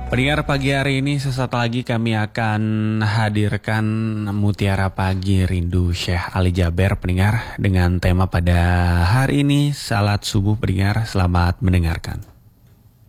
Pendengar pagi hari ini sesaat lagi kami akan hadirkan Mutiara Pagi Rindu Syekh Ali Jaber pendengar dengan tema pada hari ini salat subuh pendengar, selamat mendengarkan.